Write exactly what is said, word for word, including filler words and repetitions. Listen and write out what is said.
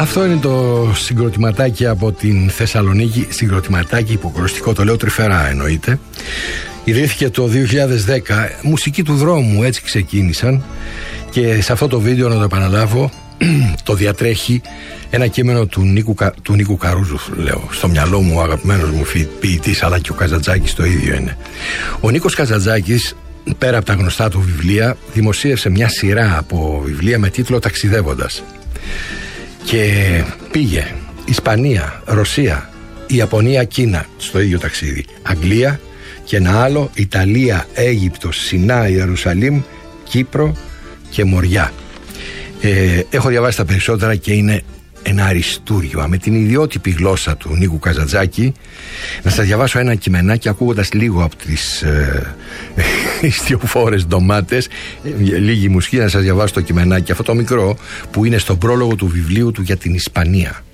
Αυτό είναι το συγκροτηματάκι από την Θεσσαλονίκη. Συγκροτηματάκι υποκρουστικό, το λέω τρυφερά εννοείται. Ιδρύθηκε το δύο χιλιάδες δέκα. Μουσική του δρόμου, έτσι ξεκίνησαν. Και σε αυτό το βίντεο, να το επαναλάβω, το διατρέχει ένα κείμενο του Νίκου, του Νίκου Καρούζου, λέω. Στο μυαλό μου ο αγαπημένος μου ποιητής, αλλά και ο Καζαντζάκης το ίδιο είναι. Ο Νίκος Καζαντζάκης, πέρα από τα γνωστά του βιβλία, δημοσίευσε μια σειρά από βιβλία με τίτλο «Ταξιδεύοντας». Και πήγε Ισπανία, Ρωσία, Ιαπωνία, Κίνα στο ίδιο ταξίδι, Αγγλία και ένα άλλο Ιταλία, Αίγυπτος, Σινά, Ιερουσαλήμ, Κύπρο και Μοριά. ε, Έχω διαβάσει τα περισσότερα και είναι ένα αριστούργημα με την ιδιότυπη γλώσσα του Νίκου Καζαντζάκη. Να σας διαβάσω ένα κειμενάκι ακούγοντας λίγο από τις ε, ιστιοφόρες ντομάτες, ε, λίγη μουσική, να σας διαβάσω το κειμενάκι αυτό το μικρό που είναι στον πρόλογο του βιβλίου του για την Ισπανία.